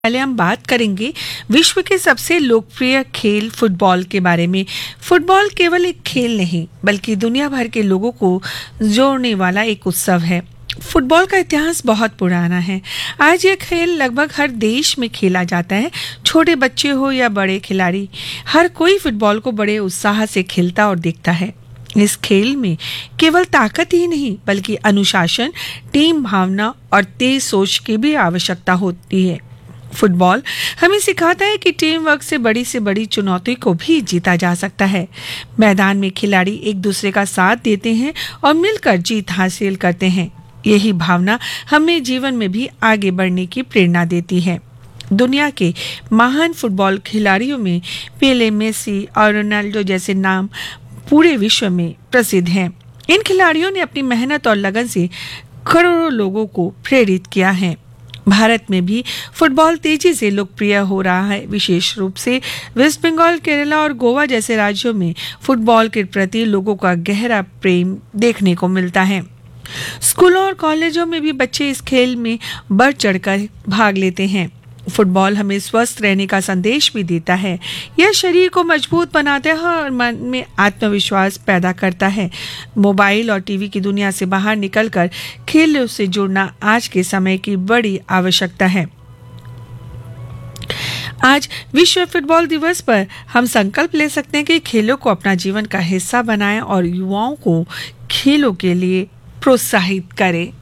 पहले हम बात करेंगे विश्व के सबसे लोकप्रिय खेल फुटबॉल के बारे में। फुटबॉल केवल एक खेल नहीं बल्कि दुनिया भर के लोगों को जोड़ने वाला एक उत्सव है। फुटबॉल का इतिहास बहुत पुराना है। आज ये खेल लगभग हर देश में खेला जाता है। छोटे बच्चे हो या बड़े खिलाड़ी, हर कोई फुटबॉल को बड़े उत्साह से खेलता और देखता है। इस खेल में केवल ताकत ही नहीं बल्कि अनुशासन, टीम भावना और तेज सोच की भी आवश्यकता होती है। फुटबॉल हमें सिखाता है कि टीम वर्क से बड़ी चुनौती को भी जीता जा सकता है। मैदान में खिलाड़ी एक दूसरे का साथ देते हैं और मिलकर जीत हासिल करते हैं। यही भावना हमें जीवन में भी आगे बढ़ने की प्रेरणा देती है। दुनिया के महान फुटबॉल खिलाड़ियों में पेले, मेसी और रोनाल्डो जैसे नाम पूरे विश्व में प्रसिद्ध हैं। इन खिलाड़ियों ने अपनी मेहनत और लगन से करोड़ों लोगों को प्रेरित किया है। भारत में भी फुटबॉल तेजी से लोकप्रिय हो रहा है। विशेष रूप से वेस्ट बंगाल, केरला और गोवा जैसे राज्यों में फुटबॉल के प्रति लोगों का गहरा प्रेम देखने को मिलता है। स्कूलों और कॉलेजों में भी बच्चे इस खेल में बढ़ चढ़कर भाग लेते हैं। फुटबॉल हमें स्वस्थ रहने का संदेश भी देता है। यह शरीर को मजबूत बनाता है और मन में आत्मविश्वास पैदा करता है। मोबाइल और टीवी की दुनिया से बाहर निकलकर खेलों से जुड़ना आज के समय की बड़ी आवश्यकता है। आज विश्व फुटबॉल दिवस पर हम संकल्प ले सकते हैं कि खेलों को अपना जीवन का हिस्सा बनाएं और युवाओं को खेलों के लिए प्रोत्साहित करें।